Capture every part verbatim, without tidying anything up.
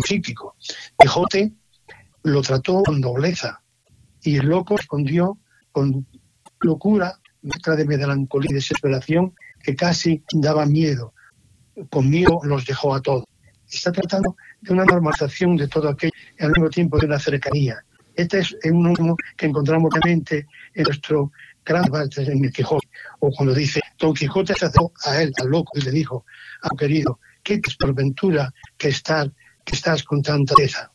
psíquico. Quijote lo trató con nobleza y el loco respondió con locura, mezcla de melancolía y desesperación que casi daba miedo. Conmigo los dejó a todos. Está tratando de una normalización de todo aquello y al mismo tiempo de una cercanía. Este es un último que encontramos realmente en nuestro gran debate en el Quijote, o cuando dice, Don Quijote se acercó a él, al loco, y le dijo, ah, querido, ¿qué es por ventura que, estar, que estás con tanta tristeza?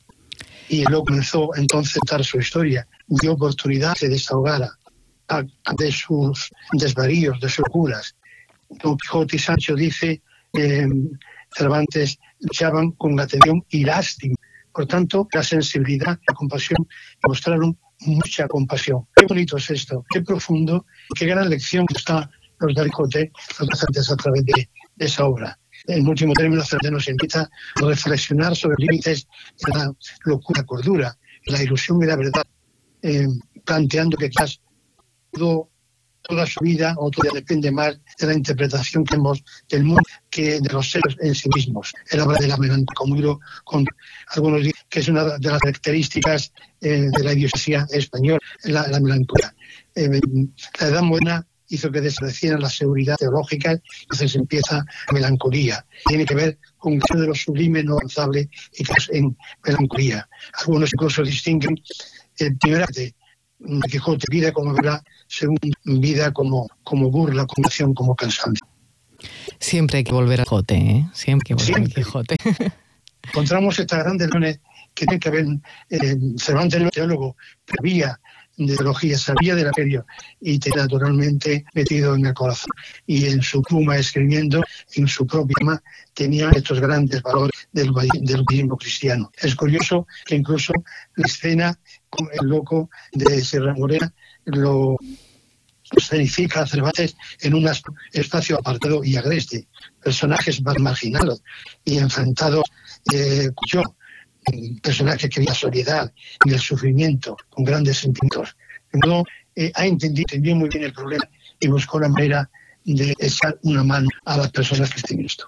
Y el loco comenzó entonces a contar su historia, dio oportunidad que se desahogara a, a de sus desvaríos, de sus locuras. Don Quijote y Sancho, dice eh, Cervantes, luchaban con atención y lástima. Por tanto, la sensibilidad, la compasión, mostraron mucha compasión. Qué bonito es esto, qué profundo, qué gran lección está los del Quijote, los docentes a través de, de esa obra. En último término, Cervantes nos invita a reflexionar sobre los límites de la locura, cordura, la ilusión y la verdad, eh, planteando que quizás todo toda su vida o todavía depende más de la interpretación que hemos del mundo que de los seres en sí mismos. Él habla de la melancolía, como con algunos dicen que es una de las características eh, de la idiosincrasia española, la, la melancolía. Eh, la Edad Moderna hizo que desapareciera la seguridad teológica y entonces empieza la melancolía. Tiene que ver con el de lo sublime no avanzable y que es en melancolía. Algunos incluso distinguen el primer arte, Quijote, vida como verdad, según vida como, como burla, como acción, como cansancio. Siempre hay que volver al Quijote, ¿eh? Siempre hay que volver al Quijote. Encontramos estas grandes leones que tienen que ver, eh, Cervantes, el teólogo, prevía de teología, sabía de la feria y tenía naturalmente metido en el corazón. Y en su pluma, escribiendo, en su propia pluma, tenía estos grandes valores del del budismo cristiano. Es curioso que incluso la escena con el loco de Sierra Morena lo escenifica a Cervantes en un espacio apartado y agreste, personajes más marginados y enfrentados, eh, cuyo personaje que veía soledad y el sufrimiento con grandes sentimientos. No, eh, ha entendido, entendió muy bien el problema y buscó la manera de echar una mano a las personas que estén en esto.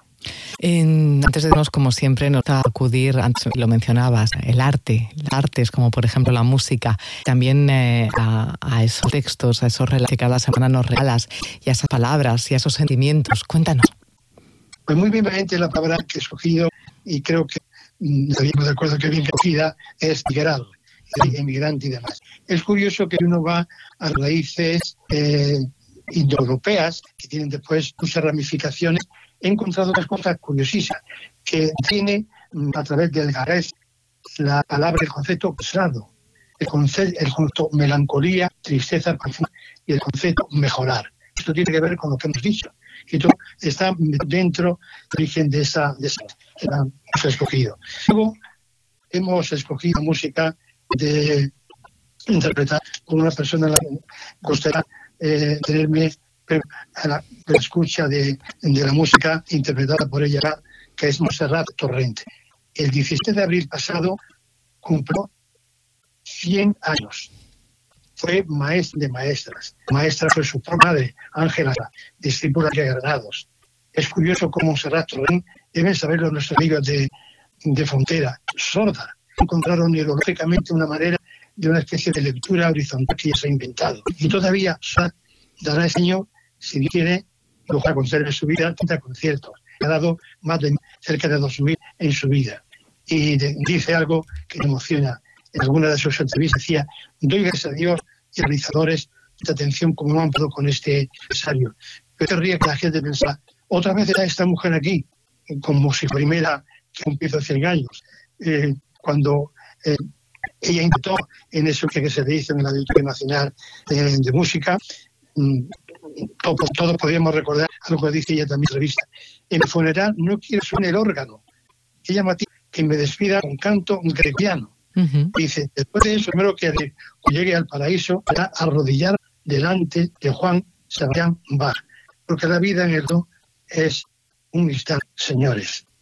En, antes de irnos, como siempre, nos va a acudir, antes lo mencionabas, el arte, las artes como por ejemplo la música, también eh, a, a esos textos, a esos relatos que cada semana nos regalas, y a esas palabras y a esos sentimientos. Cuéntanos. Pues muy bien, la palabra que he escogido, y creo que estaríamos de acuerdo que bien escogida, es migrar, emigrante y demás. Es curioso que uno va a raíces eh, indoeuropeas que tienen después muchas ramificaciones. He encontrado unas cosas curiosísimas que tiene a través del garés la palabra, el concepto pesado, el concepto, el concepto melancolía, tristeza profunda y el concepto mejorar. Esto tiene que ver con lo que hemos dicho. Y esto está dentro del origen de esa, de esa que hemos escogido. Luego hemos escogido música de interpretar con una persona que gustaría eh, tenerme a la, la escucha de, de la música interpretada por ella, que es Montserrat Torrente. El diecisiete de abril pasado cumplió cien años. Fue maestra de maestras. Maestra fue su madre, Ángela, discípula de Granados. Es curioso cómo Montserrat Torrente, deben saberlo nuestros amigos de, de frontera, sorda. Encontraron neurológicamente una manera de una especie de lectura horizontal que ya se ha inventado. Y todavía dará ese año, si Dios quiere, lo va a conceder en su vida, treinta conciertos. Ha dado más de cerca de dos mil en su vida. Y de, dice algo que me emociona. En alguna de sus entrevistas decía, doy gracias a Dios y a realizadores de atención como me han dado con este empresario. Yo querría que la gente pensara, otra vez era esta mujer aquí, como si primera que cumplió cien años. Eh, cuando eh, ella intentó en eso que se dice en la Auditoría Nacional eh, de Música, mm, todos, todos podríamos recordar algo que dice ella también en la revista. En mi funeral no quiero sonar el órgano. Ella me que me despida con canto gregoriano. Uh-huh. Dice, después de eso, primero que llegue al paraíso, será arrodillar delante de Juan Sebastián Bach. Porque la vida en el do es un instante, señores.